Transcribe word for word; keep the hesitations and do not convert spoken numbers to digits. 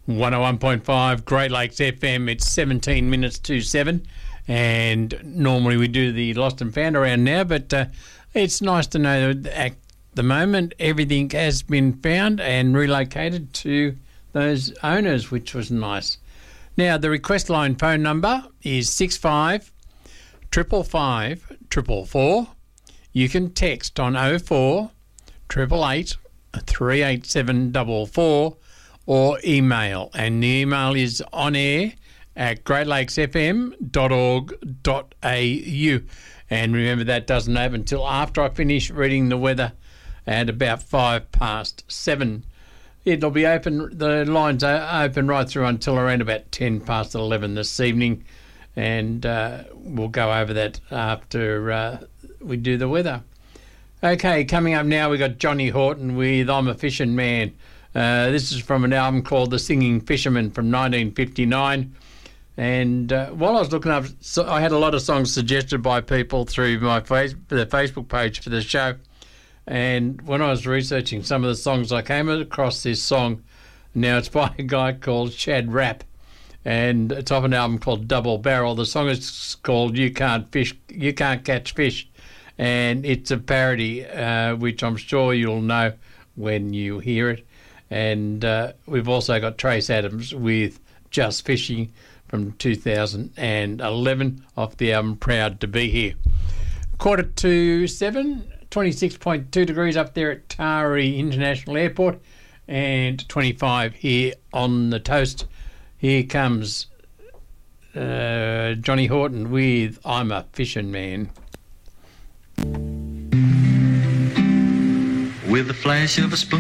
one oh one point five Great Lakes F M. It's seventeen minutes to seven, and normally we do the lost and found around now, but uh, it's nice to know that at the moment everything has been found and relocated to those owners, which was nice. Now, the request line phone number is six five triple five triple four. You can text on oh four eight eight eight three eight seven four four or email, and the email is on air at great lakes f m dot org dot a u. And remember, that doesn't open until after I finish reading the weather at about five past seven. It'll be open, the lines are open right through until around about ten past eleven this evening, and uh, we'll go over that after uh, we do the weather. Okay, coming up now, we got Johnny Horton with I'm a Fishing Man. Uh, this is from an album called The Singing Fisherman from nineteen fifty-nine. And uh, while I was looking up, so I had a lot of songs suggested by people through my face, the Facebook page for the show. And when I was researching some of the songs, I came across this song. Now, it's by a guy called Shad Rapp, and it's off an album called Double Barrel. The song is called You Can't Fish, You Can't Catch Fish, and it's a parody, uh, which I'm sure you'll know when you hear it. And uh, we've also got Trace Adams with Just Fishing from two thousand eleven off the album Proud to Be Here. Quarter to seven, twenty-six point two degrees up there at Taree International Airport, and twenty-five here on the toast. Here comes uh, Johnny Horton with I'm a Fishing Man. With the flash of a spoon